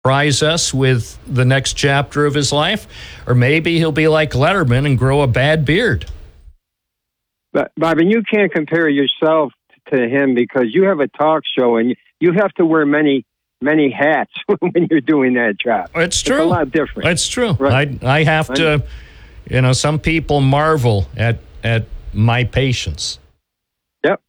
surprise us with the next chapter of his life, or maybe he'll be like Letterman and grow a bad beard. But Bobby, you can't compare yourself to him because you have a talk show and you have to wear many hats when you're doing that job. It's true. It's a lot different. It's true. Right. I have to, some people marvel at my patience. Yep.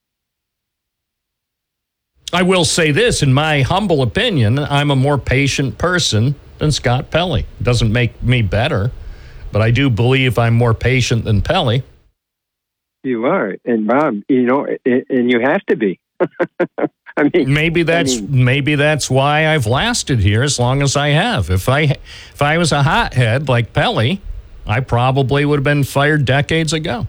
I will say this, in my humble opinion, I'm a more patient person than Scott Pelley. Doesn't make me better, but I do believe I'm more patient than Pelley. You are. And Bob, and you have to be. I mean, maybe that's why I've lasted here as long as I have. If I was a hothead like Pelley, I probably would have been fired decades ago.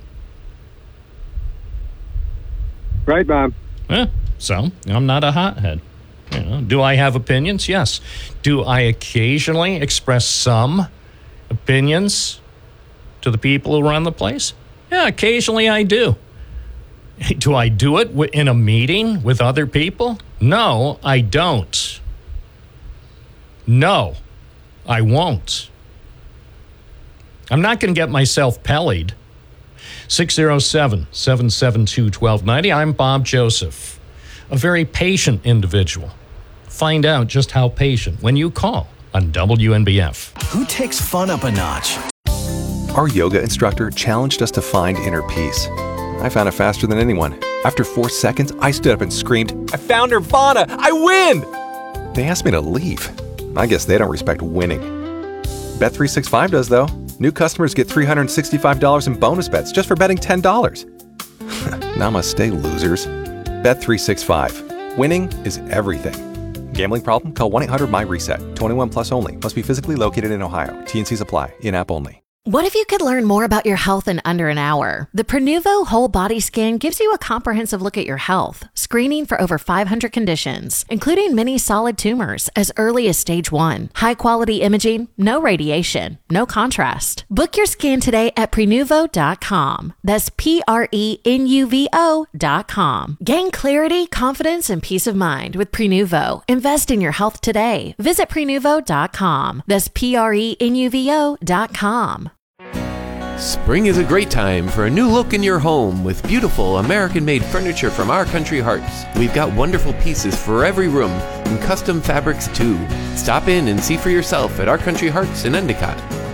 Right, Bob. So I'm not a hothead. Do I have opinions? Yes. Do I occasionally express some opinions to the people who run the place? Yeah, occasionally I do. Do I do it in a meeting with other people? No, I don't. No, I won't. I'm not going to get myself pellied. 607-772-1290. I'm Bob Joseph, a very patient individual. Find out just how patient when you call on WNBF. Who takes fun up a notch? Our yoga instructor challenged us to find inner peace. I found it faster than anyone. After 4 seconds, I stood up and screamed, "I found Nirvana! I win!" They asked me to leave. I guess they don't respect winning. Bet365 does, though. New customers get $365 in bonus bets just for betting $10. Namaste, losers. Bet365. Winning is everything. Gambling problem? Call 1-800-MY-RESET. 21 plus only. Must be physically located in Ohio. T&Cs apply. In-app only. What if you could learn more about your health in under an hour? The Prenuvo Whole Body Scan gives you a comprehensive look at your health, screening for over 500 conditions, including many solid tumors as early as stage 1. High-quality imaging, no radiation, no contrast. Book your scan today at Prenuvo.com. That's Prenuvo.com. Gain clarity, confidence, and peace of mind with Prenuvo. Invest in your health today. Visit Prenuvo.com. That's Prenuvo.com. Spring is a great time for a new look in your home with beautiful American-made furniture from Our Country Hearts. We've got wonderful pieces for every room and custom fabrics too. Stop in and see for yourself at Our Country Hearts in Endicott.